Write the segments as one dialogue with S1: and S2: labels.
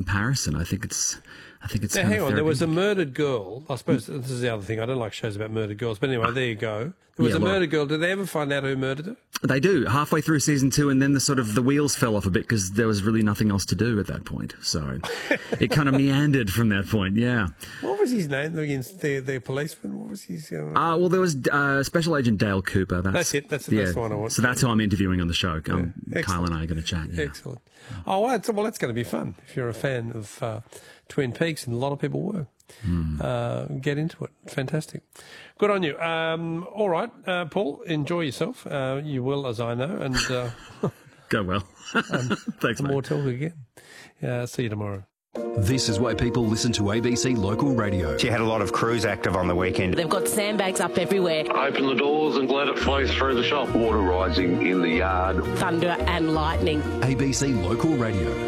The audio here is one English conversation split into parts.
S1: comparison. I think it's.
S2: Now, hang on, there was a murdered girl. I suppose this is the other thing. I don't like shows about murdered girls, but anyway, there you go. There was a murdered girl. Did they ever find out who murdered her?
S1: They do, halfway through season 2, and then the wheels fell off a bit because there was really nothing else to do at that point. So it kind of meandered from that point, yeah.
S2: What was his name against the policeman? What was his...
S1: well, there was Special Agent Dale Cooper.
S2: That's it. That's the one I want.
S1: So that's who I'm interviewing on the show. Kyle and I are going to chat. Yeah.
S2: Excellent. Oh, well, that's going to be fun if you're a fan of Twin Peaks, and a lot of people were. Get into it. Fantastic. Good on you. All right, Paul, enjoy yourself. You will, as I know. And
S1: go well. Thanks, mate.
S2: More talk again. See you tomorrow.
S3: This is why people listen to ABC Local Radio.
S4: She had a lot of crews active on the weekend.
S5: They've got sandbags up everywhere.
S6: Open the doors and let it flow through the shop. Water rising in the yard.
S5: Thunder and lightning.
S3: ABC Local Radio.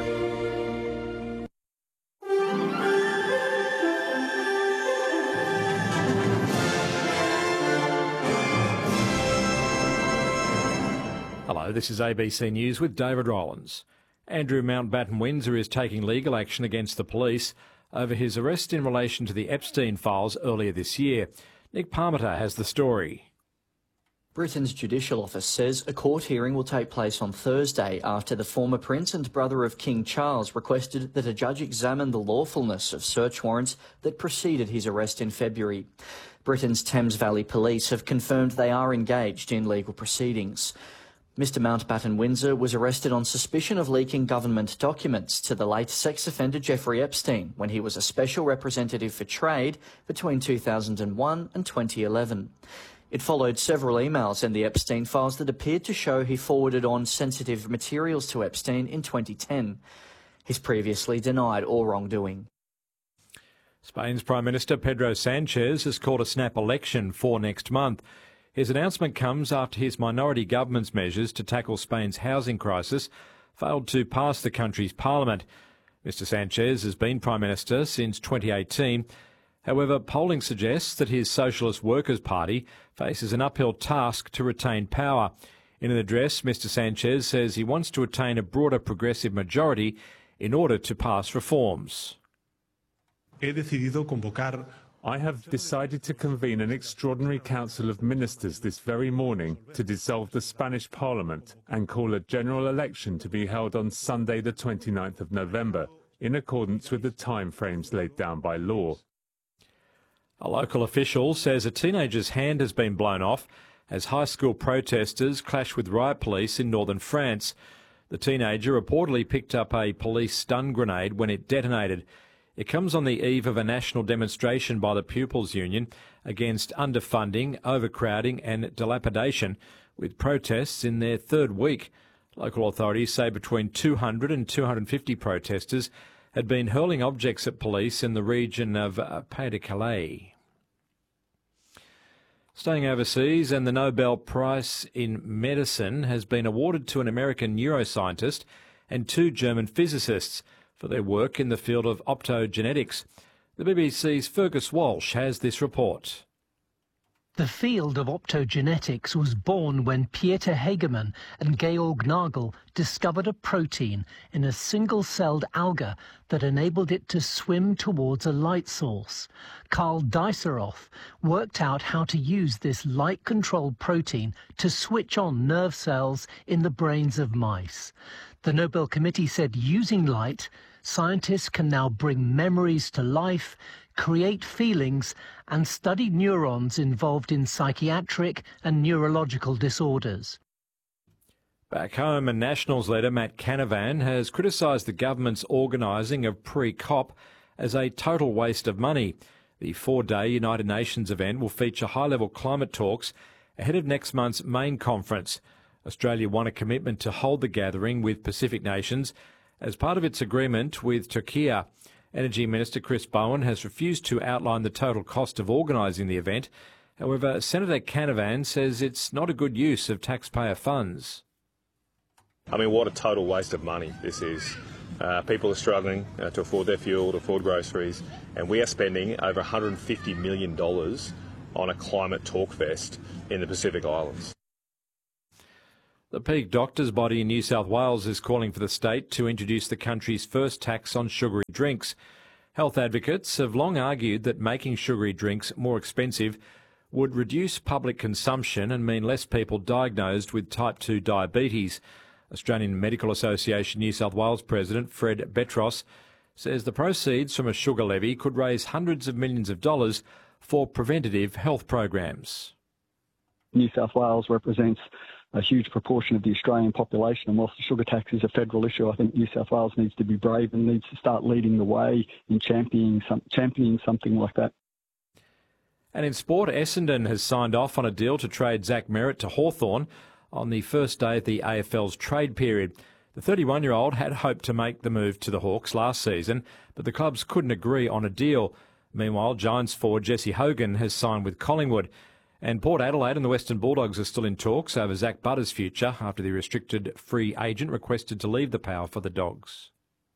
S7: Hello, this is ABC News with David Rowlands. Andrew Mountbatten Windsor is taking legal action against the police over his arrest in relation to the Epstein files earlier this year. Nick Parmiter has the story.
S8: Britain's Judicial Office says a court hearing will take place on Thursday after the former Prince and brother of King Charles requested that a judge examine the lawfulness of search warrants that preceded his arrest in February. Britain's Thames Valley Police have confirmed they are engaged in legal proceedings. Mr Mountbatten Windsor was arrested on suspicion of leaking government documents to the late sex offender Jeffrey Epstein when he was a special representative for trade between 2001 and 2011. It followed several emails in the Epstein files that appeared to show he forwarded on sensitive materials to Epstein in 2010. He's previously denied all wrongdoing.
S7: Spain's Prime Minister Pedro Sanchez has called a snap election for next month. His announcement comes after his minority government's measures to tackle Spain's housing crisis failed to pass the country's parliament. Mr Sanchez has been Prime Minister since 2018. However, polling suggests that his Socialist Workers' Party faces an uphill task to retain power. In an address, Mr Sanchez says he wants to attain a broader progressive majority in order to pass reforms.
S9: I have decided to convene an extraordinary council of ministers this very morning to dissolve the Spanish Parliament and call a general election to be held on Sunday the 29th of November, in accordance with the timeframes laid down by law.
S7: A local official says a teenager's hand has been blown off as high school protesters clash with riot police in northern France. The teenager reportedly picked up a police stun grenade when it detonated. It comes on the eve of a national demonstration by the Pupils Union against underfunding, overcrowding and dilapidation, with protests in their third week. Local authorities say between 200 and 250 protesters had been hurling objects at police in the region of Pas-de-Calais. Staying overseas, and the Nobel Prize in Medicine has been awarded to an American neuroscientist and 2 German physicists for their work in the field of optogenetics. The BBC's Fergus Walsh has this report.
S10: The field of optogenetics was born when Pieter Hagemann and Georg Nagel discovered a protein in a single-celled alga that enabled it to swim towards a light source. Karl Deisseroth worked out how to use this light-controlled protein to switch on nerve cells in the brains of mice. The Nobel Committee said using light, scientists can now bring memories to life, create feelings, and study neurons involved in psychiatric and neurological disorders.
S7: Back home, a Nationals leader, Matt Canavan, has criticised the government's organising of pre-COP as a total waste of money. The 4-day United Nations event will feature high-level climate talks ahead of next month's main conference. Australia won a commitment to hold the gathering with Pacific nations as part of its agreement with Turkey. Energy Minister Chris Bowen has refused to outline the total cost of organising the event. However, Senator Canavan says it's not a good use of taxpayer funds.
S11: I mean, what a total waste of money this is. People are struggling to afford their fuel, to afford groceries, and we are spending over $150 million on a climate talk fest in the Pacific Islands.
S7: The peak doctors' body in New South Wales is calling for the state to introduce the country's first tax on sugary drinks. Health advocates have long argued that making sugary drinks more expensive would reduce public consumption and mean less people diagnosed with type 2 diabetes. Australian Medical Association New South Wales President Fred Betros says the proceeds from a sugar levy could raise hundreds of millions of dollars for preventative health programs.
S12: New South Wales represents a huge proportion of the Australian population, and whilst the sugar tax is a federal issue, I think New South Wales needs to be brave and needs to start leading the way in championing something like that.
S7: And in sport, Essendon has signed off on a deal to trade Zach Merrett to Hawthorn on the first day of the AFL's trade period. The 31-year-old had hoped to make the move to the Hawks last season, but the clubs couldn't agree on a deal. Meanwhile, Giants forward Jesse Hogan has signed with Collingwood. And Port Adelaide and the Western Bulldogs are still in talks over Zach Butter's future after the restricted free agent requested to leave the Power for the Dogs.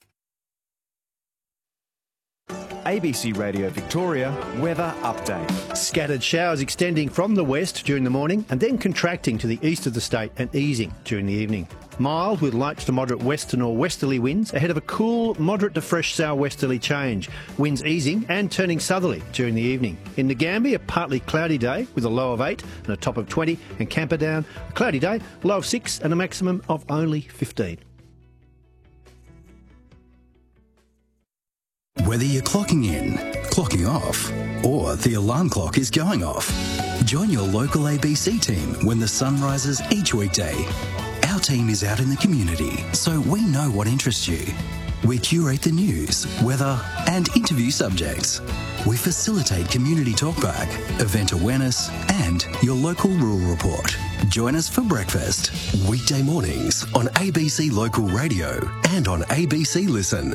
S13: ABC Radio Victoria weather update.
S14: Scattered showers extending from the west during the morning and then contracting to the east of the state and easing during the evening. Mild with light to moderate western or westerly winds ahead of a cool, moderate to fresh southwesterly change. Winds easing and turning southerly during the evening. In Ngambia, a partly cloudy day with a low of 8 and a top of 20, and Camperdown, a cloudy day, low of 6 and a maximum of only 15.
S15: Whether you're clocking in, clocking off, or the alarm clock is going off, join your local ABC team when the sun rises each weekday. Our team is out in the community, so we know what interests you. We curate the news, weather, and interview subjects. We facilitate community talkback, event awareness, and your local rural report. Join us for breakfast, weekday mornings on ABC Local Radio and on ABC Listen.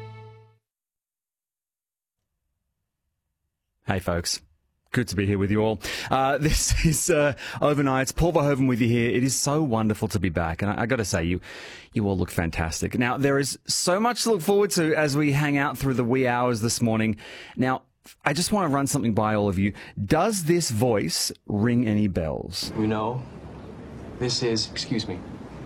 S1: Hey folks, good to be here with you all. This is Overnights. Paul Verhoeven with you here. It is so wonderful to be back, and I got to say, you all look fantastic. Now, there is so much to look forward to as we hang out through the wee hours this morning. Now, I just want to run something by all of you. Does this voice ring any bells?
S16: You know, this is, excuse me,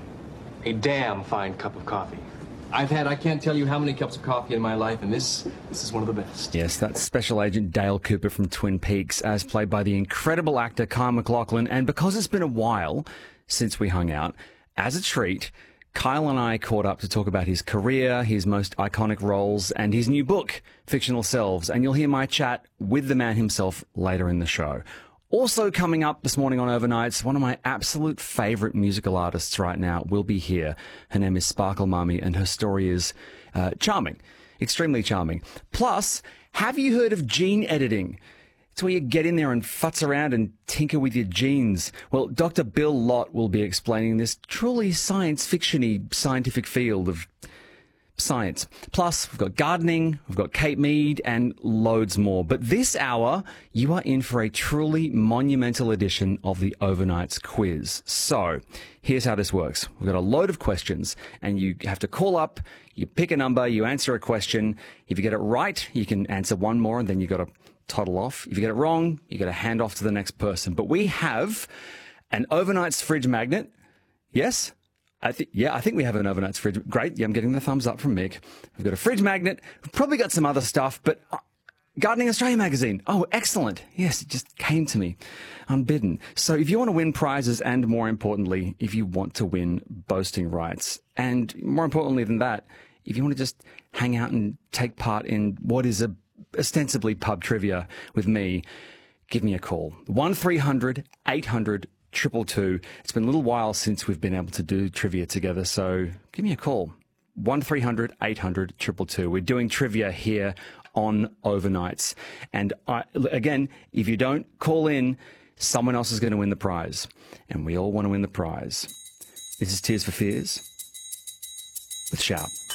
S16: a damn fine cup of coffee. I've had, I can't tell you how many cups of coffee in my life, and this is one of the best.
S1: Yes, that's Special Agent Dale Cooper from Twin Peaks, as played by the incredible actor Kyle MacLachlan. And because it's been a while since we hung out, as a treat, Kyle and I caught up to talk about his career, his most iconic roles, and his new book, Fictional Selves. And you'll hear my chat with the man himself later in the show. Also coming up this morning on Overnights, one of my absolute favourite musical artists right now will be here. Her name is Sparkle Mummy, and her story is charming, extremely charming. Plus, have you heard of gene editing? It's where you get in there and futz around and tinker with your genes. Well, Dr. Bill Lott will be explaining this truly science fiction-y scientific field of science. Plus, we've got gardening, we've got Kate Mead, and loads more. But this hour, you are in for a truly monumental edition of the Overnights quiz. So, here's how this works. We've got a load of questions, and you have to call up, you pick a number, you answer a question. If you get it right, you can answer one more, and then you've got to toddle off. If you get it wrong, you've got to hand off to the next person. But we have an Overnights fridge magnet. Yes? I think we have an Overnights fridge. Great. Yeah, I'm getting the thumbs up from Mick. We've got a fridge magnet. We've probably got some other stuff, but Gardening Australia magazine. Oh, excellent. Yes, it just came to me unbidden. So if you want to win prizes, and more importantly, if you want to win boasting rights, and more importantly than that, if you want to just hang out and take part in what is ostensibly pub trivia with me, give me a call. 1300 800 222. It's been a little while since we've been able to do trivia together, so give me a call. 1300 800 222. We're doing trivia here on Overnights. And again, if you don't call in, someone else is going to win the prize. And we all want to win the prize. This is Tears for Fears with Sharp.